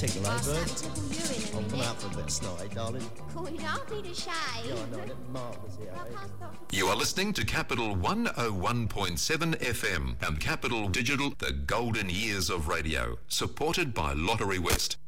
Tickle, eh, I'll bird? tickle you in a I'll come minute. out for a bit of snot, eh, darling? Cool, you don't need a shave. Yeah, I know. Let Mark was here, eh? You are listening to Capital 101.7 FM and Capital Digital, the golden years of radio, supported by Lottery West.